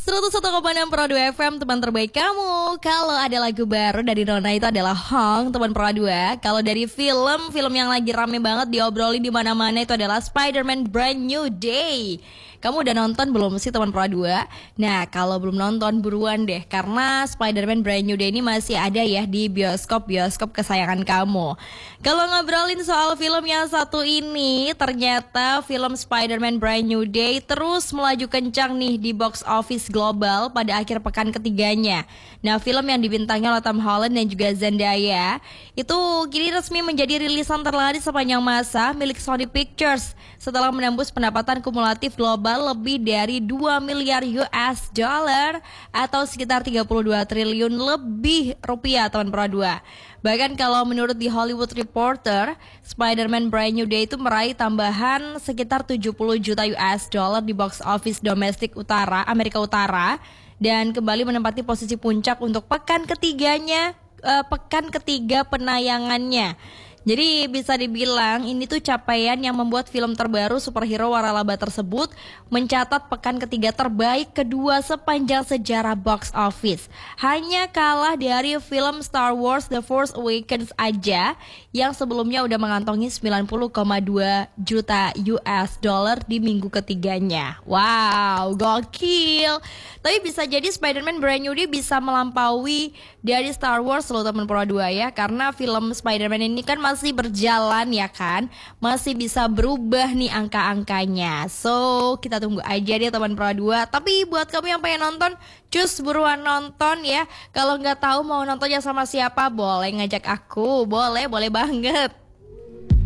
101,6 Pro 2 FM, teman terbaik kamu. Kalau ada lagu baru dari Nona itu adalah Hong, teman Pro 2. Kalau dari film yang lagi rame banget diobrolin di mana-mana itu adalah Spider-Man Brand New Day. Kamu udah nonton belum sih teman Pro 2? Nah, kalau belum nonton buruan deh, karena Spider-Man Brand New Day ini masih ada ya di bioskop kesayangan kamu. Kalau ngobrolin soal film yang satu ini, ternyata film Spider-Man Brand New Day terus melaju kencang nih di box office global pada akhir pekan ketiganya. Nah, film yang dibintangi oleh Tom Holland dan juga Zendaya itu kini resmi menjadi rilisan terlaris sepanjang masa milik Sony Pictures setelah menembus pendapatan kumulatif global lebih dari 2 miliar US dollar atau sekitar 32 triliun lebih rupiah teman Pro 2. Bahkan kalau menurut The Hollywood Reporter, Spider-Man Brand New Day itu meraih tambahan sekitar 70 juta US dollar di box office domestik Amerika Utara dan kembali menempati posisi puncak untuk pekan ketiga penayangannya. Jadi bisa dibilang ini tuh capaian yang membuat film terbaru superhero waralaba tersebut mencatat pekan ketiga terbaik kedua sepanjang sejarah box office. Hanya kalah dari film Star Wars The Force Awakens aja yang sebelumnya udah mengantongi 90,2 juta US dollar di minggu ketiganya. Wow, gokil. Tapi bisa jadi Spider-Man Brand New Day bisa melampaui dari Star Wars loh teman Pro 2 ya, karena film Spider-Man ini kan masih berjalan ya kan, masih bisa berubah nih angka-angkanya. So kita tunggu aja deh teman Pro 2. Tapi buat kamu yang pengen nonton, cus buruan nonton ya. Kalau nggak tahu mau nontonnya sama siapa, boleh ngajak aku, boleh banget.